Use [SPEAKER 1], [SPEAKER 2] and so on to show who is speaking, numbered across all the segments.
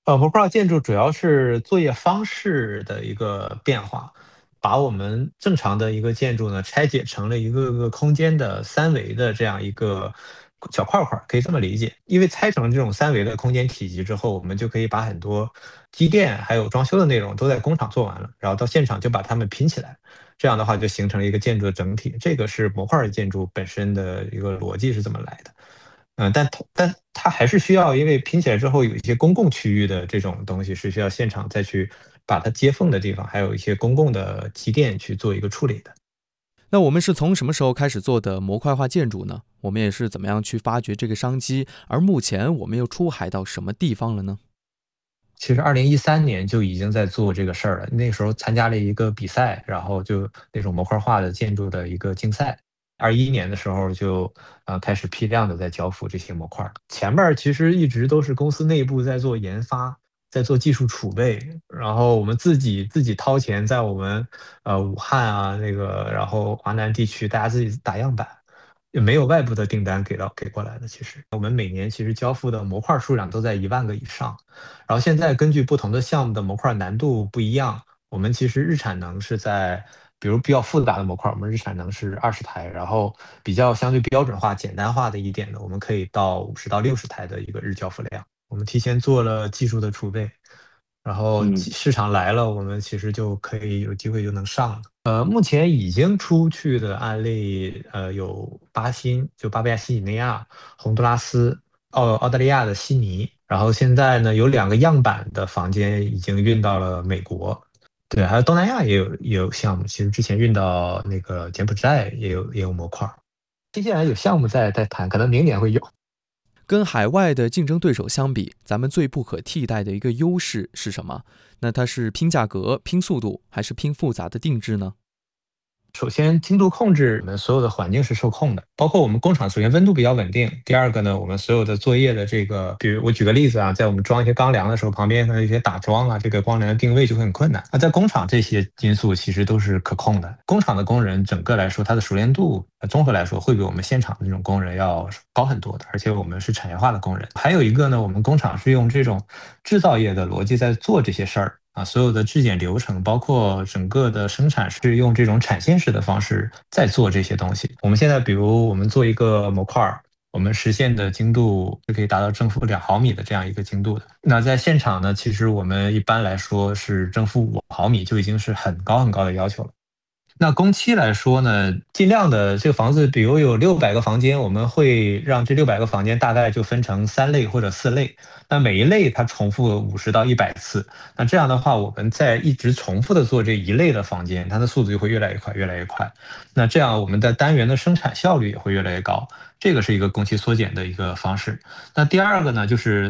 [SPEAKER 1] 模块化建筑主要是作业方式的一个变化，把我们正常的一个建筑呢拆解成了一个个空间的三维的这样一个小块块，可以这么理解。因为拆成这种三维的空间体积之后，我们就可以把很多机电还有装修的内容都在工厂做完了，然后到现场就把它们拼起来，这样的话就形成了一个建筑的整体。这个是模块建筑本身的一个逻辑是这么来的。但它还是需要，因为拼起来之后有一些公共区域的这种东西是需要现场再去把它接缝的地方，还有一些公共的机电去做一个处理的。
[SPEAKER 2] 那我们是从什么时候开始做的模块化建筑呢？我们也是怎么样去发掘这个商机？而目前我们又出海到什么地方了呢？
[SPEAKER 1] 其实2013年就已经在做这个事儿了，那时候参加了一个比赛，然后就那种模块化的建筑的一个竞赛。21年的时候就开始批量的在交付这些模块儿，前面儿其实一直都是公司内部在做研发，在做技术储备，然后我们自己掏钱在我们武汉啊那个，然后华南地区大家自己打样板，也没有外部的订单给过来的。其实我们每年其实交付的模块数量都在1万个以上。然后现在根据不同的项目的模块难度不一样，我们其实日产能是在，比如比较复杂的模块，我们日产能是20台，然后比较相对标准化、简单化的一点的，我们可以到50到60台的一个日交付量。我们提前做了技术的储备，然后
[SPEAKER 2] 嗯。
[SPEAKER 1] 市场来了，我们其实就可以有机会就能上了。目前已经出去的案例，有巴布亚新几内亚、洪都拉斯、澳大利亚的悉尼，然后现在呢有2个样板的房间已经运到了美国，对，还有东南亚也有项目，其实之前运到那个柬埔寨也有模块儿，接下来有项目在谈，可能明年会有。
[SPEAKER 2] 跟海外的竞争对手相比，咱们最不可替代的一个优势是什么？那它是拼价格、拼速度，还是拼复杂的定制呢？
[SPEAKER 1] 首先，精度控制，我们所有的环境是受控的，包括我们工厂，首先温度比较稳定。第二个呢，我们所有的作业的这个，比如我举个例子啊，在我们装一些钢梁的时候，旁边可能有一些打桩啊，这个光梁的定位就会很困难。那在工厂，这些因素其实都是可控的。工厂的工人整个来说，他的熟练度，综合来说会比我们现场的这种工人要高很多的，而且我们是产业化的工人。还有一个呢，我们工厂是用这种制造业的逻辑在做这些事儿。啊，所有的质检流程，包括整个的生产是用这种产线式的方式在做这些东西。我们现在，比如我们做一个模块儿，我们实现的精度是可以达到正负2毫米的这样一个精度的。那在现场呢，其实我们一般来说是正负5毫米就已经是很高很高的要求了。那工期来说呢，尽量的这个房子，比如有600个房间，我们会让这600个房间大概就分成3类或者4类。那每一类它重复50到100次，那这样的话，我们在一直重复的做这一类的房间，它的速度就会越来越快，越来越快。那这样我们的单元的生产效率也会越来越高，这个是一个工期缩减的一个方式。那第二个呢，就是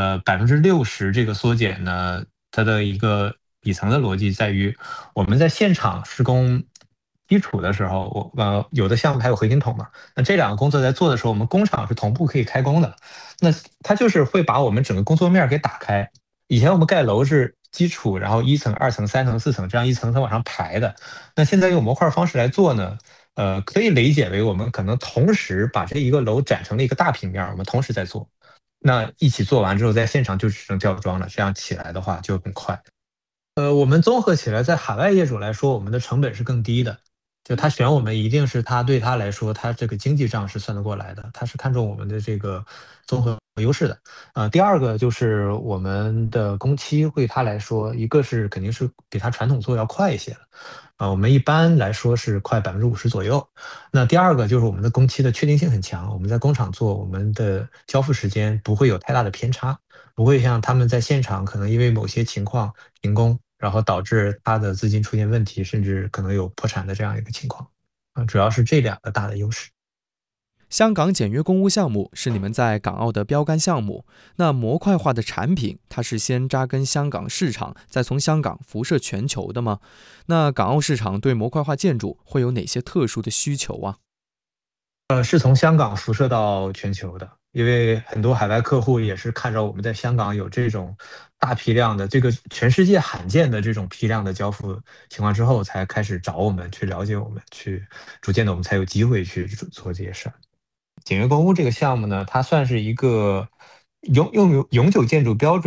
[SPEAKER 1] 60%这个缩减呢，它的一个底层的逻辑在于，我们在现场施工基础的时候，有的项目还有合金筒嘛，那这2个工作在做的时候，我们工厂是同步可以开工的。那它就是会把我们整个工作面给打开。以前我们盖楼是基础，然后1层、2层、3层、4层这样一层层往上排的。那现在用模块方式来做呢，可以理解为我们可能同时把这一个楼展成了一个大平面，我们同时在做。那一起做完之后，在现场就只剩吊装了，这样起来的话就更快。我们综合起来，在海外业主来说，我们的成本是更低的。就他选我们，一定是他对他来说，他这个经济账是算得过来的，他是看重我们的这个综合优势的。第二个就是我们的工期对他来说，一个是肯定是比他传统做要快一些了。我们一般来说是快50%左右。那第二个就是我们的工期的确定性很强，我们在工厂做，我们的交付时间不会有太大的偏差，不会像他们在现场可能因为某些情况停工，然后导致他的资金出现问题，甚至可能有破产的这样一个情况。主要是这2个大的优势。
[SPEAKER 2] 香港简约公屋项目是你们在港澳的标杆项目。那模块化的产品，它是先扎根香港市场，再从香港辐射全球的吗？那港澳市场对模块化建筑会有哪些特殊的需求啊？
[SPEAKER 1] 是从香港辐射到全球的，因为很多海外客户也是看着我们在香港有这种大批量的这个全世界罕见的这种批量的交付情况之后，才开始找我们去了解我们，去逐渐的我们才有机会去做这些事儿。简约公屋这个项目呢，它算是一个永久建筑标准。